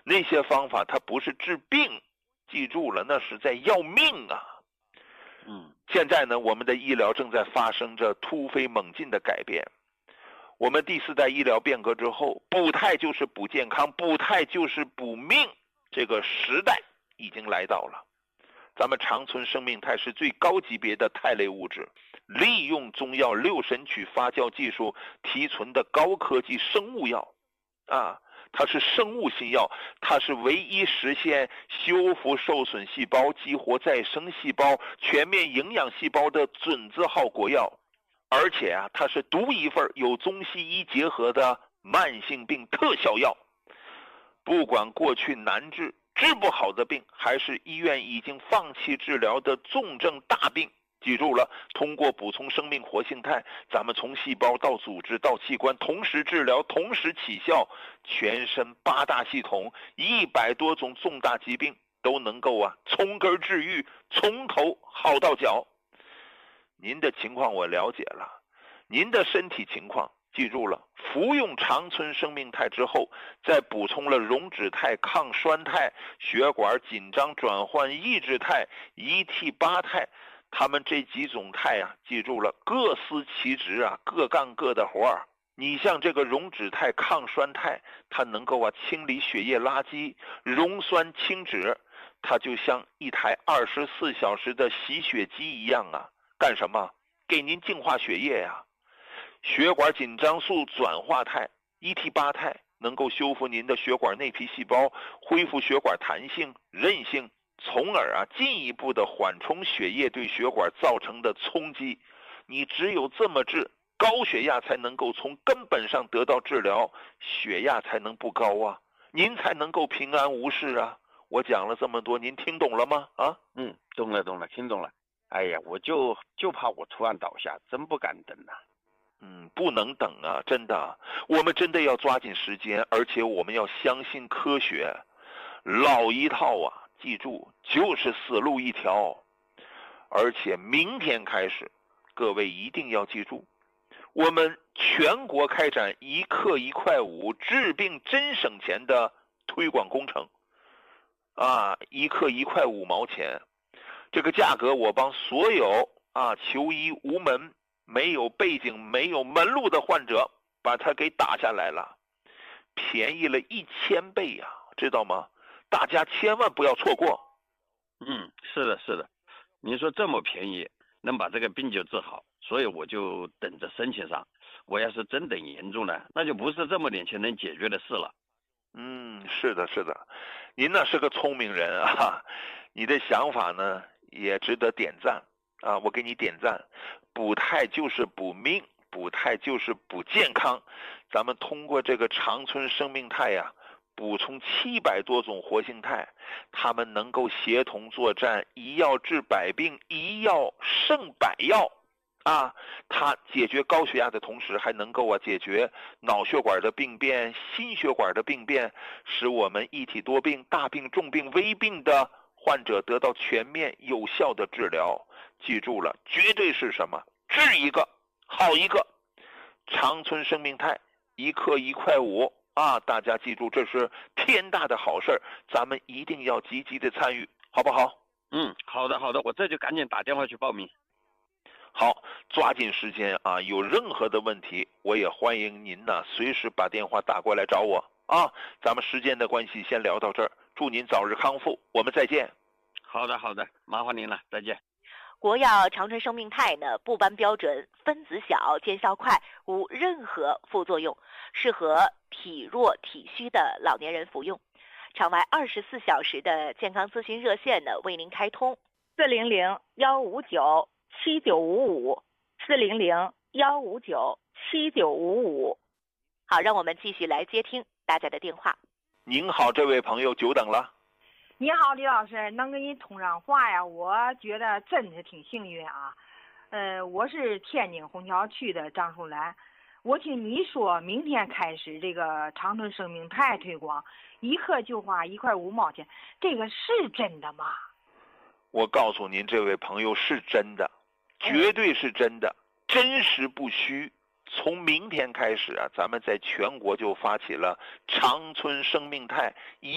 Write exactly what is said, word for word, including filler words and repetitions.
那些方法它不是治病，记住了，那是在要命啊。 嗯， 现在呢，我们的医疗正在发生着突飞猛进的改变。我们第四代医疗变革之后，补胎就是补健康，补胎就是补命，这个时代已经来到了。咱们长存生命肽是最高级别的肽类物质，利用中药六神曲发酵技术提纯的高科技生物药啊，它是生物新药，它是唯一实现修复受损细胞、激活再生细胞、全面营养细胞的准字号国药。而且啊，它是独一份有中西医结合的慢性病特效药。不管过去难治治不好的病，还是医院已经放弃治疗的重症大病，记住了，通过补充生命活性肽，咱们从细胞到组织到器官同时治疗，同时起效，全身八大系统一百多种重大疾病都能够啊从根治愈，从头好到脚。您的情况我了解了，您的身体情况记住了，服用长存生命肽之后，再补充了溶脂肽、抗栓肽、血管紧张转换抑制肽、一 T 八肽，他们这几种肽啊，记住了，各司其职啊，各干各的活儿。你像这个溶脂肽、抗栓肽，它能够啊清理血液垃圾，溶栓清脂，它就像一台二十四小时的洗血机一样啊。干什么？给您净化血液呀、啊。血管紧张素转化肽 一 T 八肽能够修复您的血管内皮细胞，恢复血管弹性、韧性，从而啊进一步的缓冲血液对血管造成的冲击。你只有这么治，高血压才能够从根本上得到治疗，血压才能不高啊，您才能够平安无事啊。我讲了这么多，您听懂了吗？啊， 嗯，懂了懂了，听懂了。哎呀，我就就怕我突然倒下，真不敢等啊。 嗯，不能等啊，真的，我们真的要抓紧时间，而且我们要相信科学。老一套啊，记住，就是死路一条。而且明天开始，各位一定要记住，我们全国开展一克一块五治病真省钱的推广工程啊，一克一块五毛钱。这个价格我帮所有啊求医无门、没有背景、没有门路的患者把它给打下来了，便宜了一千倍呀、啊，知道吗？大家千万不要错过。 嗯，是的，是的，您说这么便宜，能把这个病就治好，所以我就等着申请上。我要是真等严重了，那就不是这么点钱能解决的事了。 嗯，是的，是的，您呢是个聪明人啊，你的想法呢也值得点赞啊，我给你点赞。补胎就是补命，补胎就是补健康。咱们通过这个长存生命肽呀、啊，补充七百多种活性肽，它们能够协同作战，一药治百病，一药胜百药。啊，它解决高血压的同时，还能够啊解决脑血管的病变、心血管的病变，使我们一体多病、大病、重病、危病的患者得到全面有效的治疗。记住了，绝对是什么？治一个好一个。长存生命肽一克一块五啊！大家记住，这是天大的好事，咱们一定要积极的参与，好不好？ 嗯，好的好的，我这就赶紧打电话去报名。 好，抓紧时间啊！有任何的问题，我也欢迎您呢，随时把电话打过来找我啊！咱们时间的关系，先聊到这儿，祝您早日康复，我们再见。 好的好的，麻烦您了，再见。 国药长春生命肽呢，不搬标准，分子小，见效快，无任何副作用，适合体弱体虚的老年人服用。场外二十四小时的健康咨询热线呢，为您开通四零零幺五九七九五五，四零零幺五九七九五五。 好，让我们继续来接听大家的电话。 您好，这位朋友，久等了。 你好，李老师，能跟你通上话呀？我觉得真是挺幸运啊。呃，我是天津虹桥区的张淑兰，我听你说明天开始这个长春生命肽推广，一克就花一块五毛钱，这个是真的吗？ 我告诉您，这位朋友是真的，绝对是真的，真实不虚。从明天开始啊，咱们在全国就发起了长春生命肽一